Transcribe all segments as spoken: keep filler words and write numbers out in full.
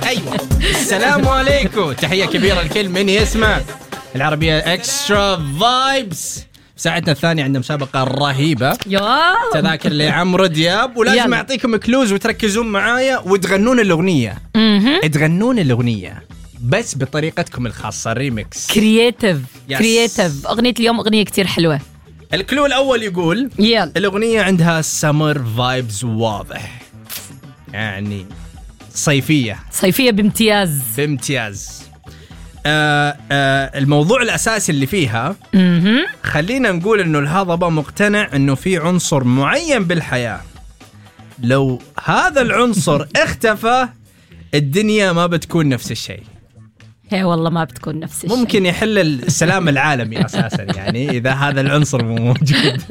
أيوة. السلام عليكم، تحية كبيرة لكل من يسمع العربية إكسترا فايبس. ساعتنا الثانية عندنا مسابقة رهيبة، تذاكر لعمرو دياب، ولازم أعطيكم كلوز وتركزون معايا وتغنون الأغنية. تغنون الأغنية بس بطريقتكم الخاصة، الريمكس كرياتيف. كرياتيف. أغنية اليوم أغنية كتير حلوة. الكلو الأول يقول يلا. الأغنية عندها سمر فايبز واضح، يعني صيفية صيفية بامتياز بامتياز. آه آه الموضوع الأساسي اللي فيها م-م. خلينا نقول إنه الهضبة مقتنع إنه في عنصر معين بالحياة لو هذا العنصر اختفى الدنيا ما بتكون نفس الشيء. هي والله ما بتكون نفس الشيء. ممكن يحل السلام العالمي أساسا يعني إذا هذا العنصر مو موجود.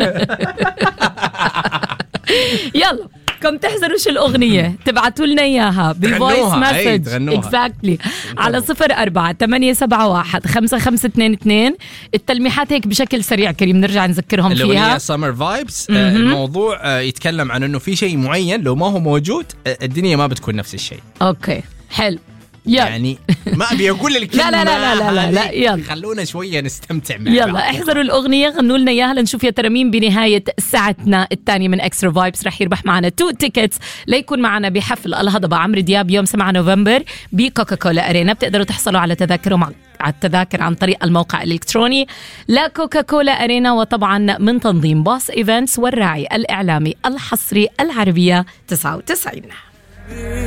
يلا كم تحزروا شو الأغنية تبعتوا لنا إياها بفويس مسج exactly على صفر أربعة ثمانية سبعة واحد خمسة خمسة اثنين اثنين. التلميحات هيك بشكل سريع كريم نرجع نذكرهم فيها. الأغنية سمر فايبس. آه الموضوع آه يتكلم عن إنه في شيء معين لو ما هو موجود آه الدنيا ما بتكون نفس الشيء. أوكي حلو. يلا. يعني ما أبي أقول الكلمة. لا لا لا لا لا, لا. يلا خلونا شوية نستمتع معها. يلا احذروا الأغنية، غنوا لنا إياها لنشوف يا ترى مين بنهاية ساعتنا الثانية من إكسترا فايبس رح يربح معنا تو تيكتس ليكون معنا بحفل الهضبة عمرو دياب يوم سبعة نوفمبر بكوكا كولا أرينا. بتقدروا تحصلوا على تذاكرهم على التذاكر عن طريق الموقع الإلكتروني لكوكا كولا أرينا، وطبعا من تنظيم باص إيفنتس والراعي الإعلامي الحصري العربية تسعة وتسعين.